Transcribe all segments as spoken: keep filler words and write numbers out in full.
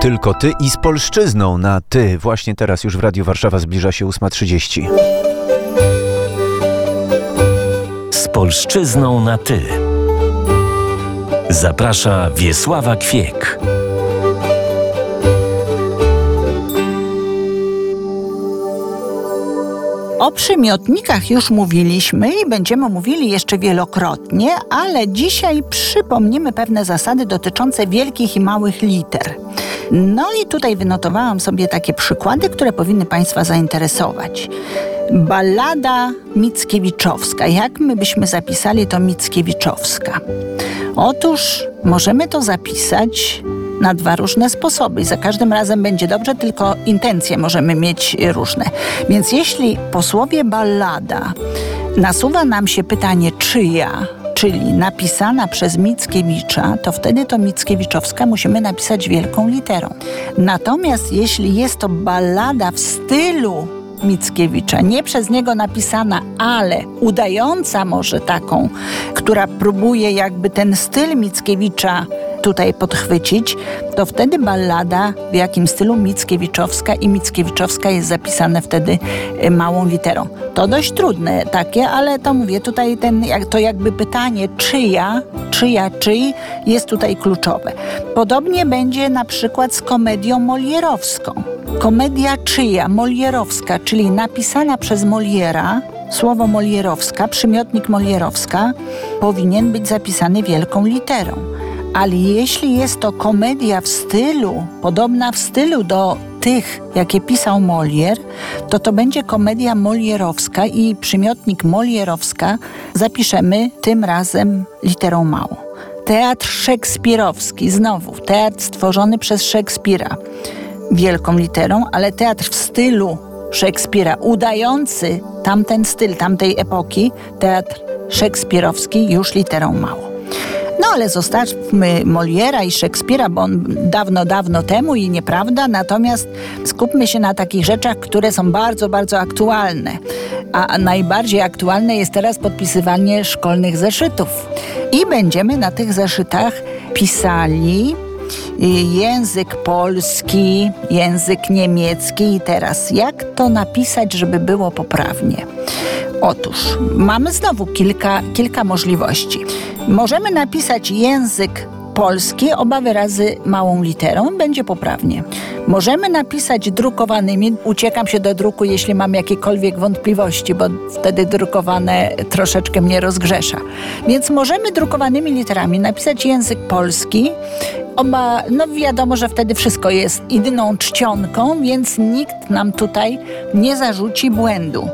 Tylko ty i z polszczyzną na ty. Właśnie teraz już w Radiu Warszawa zbliża się ósma trzydzieści. Z polszczyzną na ty. Zaprasza Wiesława Kwiek. O przymiotnikach już mówiliśmy i będziemy mówili jeszcze wielokrotnie, ale dzisiaj przypomnimy pewne zasady dotyczące wielkich i małych liter. No i tutaj wynotowałam sobie takie przykłady, które powinny Państwa zainteresować. Ballada Mickiewiczowska. Jak my byśmy zapisali to Mickiewiczowska? Otóż możemy to zapisać na dwa różne sposoby i za każdym razem będzie dobrze, tylko intencje możemy mieć różne. Więc jeśli po słowie ballada nasuwa nam się pytanie czyja, czyli napisana przez Mickiewicza, to wtedy to Mickiewiczowska musimy napisać wielką literą. Natomiast jeśli jest to ballada w stylu Mickiewicza, nie przez niego napisana, ale udająca może taką, która próbuje jakby ten styl Mickiewicza tutaj podchwycić, to wtedy ballada w jakim stylu Mickiewiczowska i Mickiewiczowska jest zapisane wtedy małą literą. To dość trudne takie, ale to mówię, tutaj ten, to jakby pytanie czyja, czyja, czyj jest tutaj kluczowe. Podobnie będzie na przykład z komedią molierowską. Komedia czyja, molierowska, czyli napisana przez Moliera, słowo molierowska, przymiotnik molierowska powinien być zapisany wielką literą. Ale jeśli jest to komedia w stylu, podobna w stylu do tych, jakie pisał Molière, to to będzie komedia molierowska i przymiotnik molierowska zapiszemy tym razem literą małą. Teatr szekspirowski, znowu teatr stworzony przez Szekspira wielką literą, ale teatr w stylu Szekspira, udający tamten styl, tamtej epoki, teatr szekspirowski już literą małą. No ale zostawmy Moliera i Szekspira, bo on dawno, dawno temu i nieprawda, natomiast skupmy się na takich rzeczach, które są bardzo, bardzo aktualne. A najbardziej aktualne jest teraz podpisywanie szkolnych zeszytów. I będziemy na tych zeszytach pisali język polski, język niemiecki i teraz jak to napisać, żeby było poprawnie? Otóż mamy znowu kilka, kilka możliwości. Możemy napisać język polski oba wyrazy małą literą, będzie poprawnie. Możemy napisać drukowanymi, uciekam się do druku, jeśli mam jakiekolwiek wątpliwości, bo wtedy drukowane troszeczkę mnie rozgrzesza. Więc możemy drukowanymi literami napisać język polski, oba, no wiadomo, że wtedy wszystko jest jedyną czcionką, więc nikt nam tutaj nie zarzuci błędu.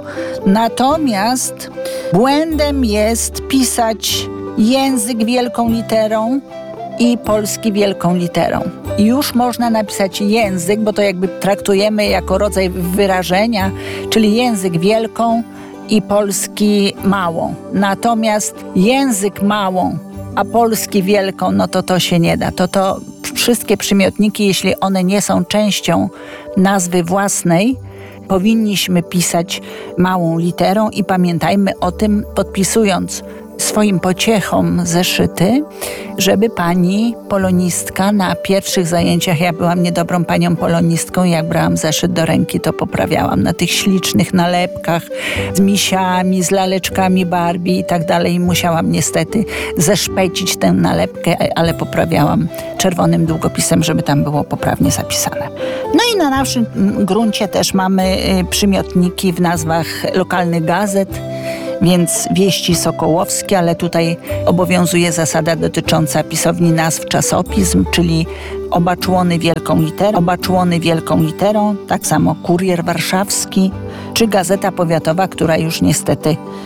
Natomiast błędem jest pisać język wielką literą i polski wielką literą. Już można napisać język, bo to jakby traktujemy jako rodzaj wyrażenia, czyli język wielką i polski małą. Natomiast język małą, a polski wielką, no to to się nie da. To to wszystkie przymiotniki, jeśli one nie są częścią nazwy własnej, powinniśmy pisać małą literą i pamiętajmy o tym, podpisując swoim pociechom zeszyty, żeby pani polonistka na pierwszych zajęciach, ja byłam niedobrą panią polonistką, jak brałam zeszyt do ręki, to poprawiałam na tych ślicznych nalepkach z misiami, z laleczkami Barbie i tak dalej. Musiałam niestety zeszpecić tę nalepkę, ale poprawiałam czerwonym długopisem, żeby tam było poprawnie zapisane. No i na naszym gruncie też mamy przymiotniki w nazwach lokalnych gazet, więc wieści sokołowskie, ale tutaj obowiązuje zasada dotycząca pisowni nazw czasopism, czyli oba człony wielką literą, oba człony wielką literą, tak samo Kurier Warszawski, czy Gazeta Powiatowa, która już niestety